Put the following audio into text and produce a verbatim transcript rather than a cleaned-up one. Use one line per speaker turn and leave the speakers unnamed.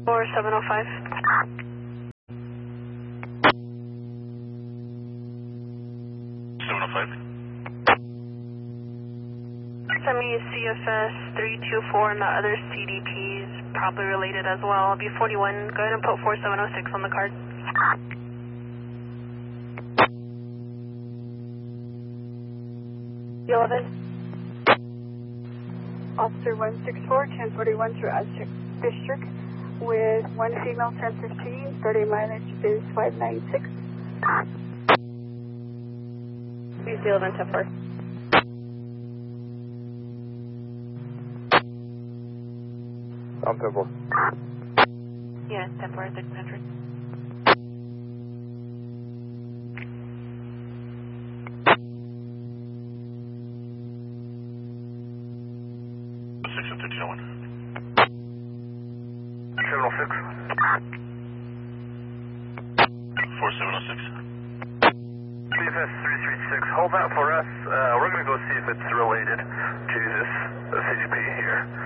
four seven oh five.
seven oh five.
Send me C F S three two four and the other C D Ps, probably related as well. B forty-one, go ahead and put four seven oh six on the card. eleven. Officer one six four, ten forty-one through Aztec District with one female ten fifteen, thirty mileage is five ninety-six. B C eleven ten four.
I'm Temple.
Yeah, ten four, six hundred.
six and six oh one.
seven oh six.
four seven oh six.
C F S three three six, hold that for us. Uh, we're going to go see if it's related to this C D P here.